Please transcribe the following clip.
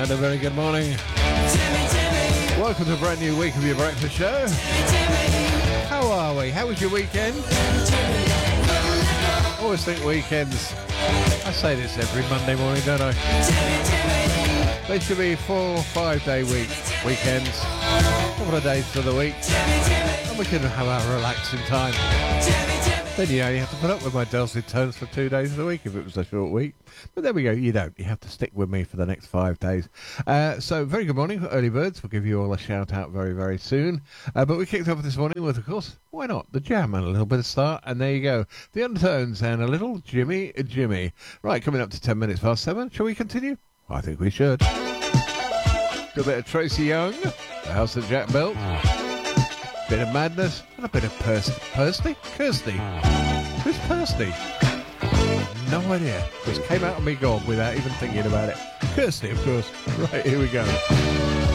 And a very good morning. Welcome to a brand new week of your breakfast show. How are we? How was your weekend? I always think weekends, I say this every Monday morning, don't I? They should be 4 or 5 day weekends, a couple of days for the week, and we can have our relaxing time. Then, you have to put up with my dulcet tones for 2 days of the week if it was a short week. But there we go, you don't. You have to stick with me for the next 5 days. So, very good morning, early birds. We'll give you all a shout out very, very soon. But we kicked off this morning with, of course, why not? The Jam and a little bit of Start. And there you go. The Undertones and a little Jimmy Jimmy. Right, coming up to 10 minutes past 7. Shall we continue? I think we should. Got a bit of Tracy Young, the House of Jack Belt. Bit of Madness and a bit of Kirsty? Who's Kirsty? No idea. Just came out of me gob without even thinking about it. Kirsty, of course. Right, here we go.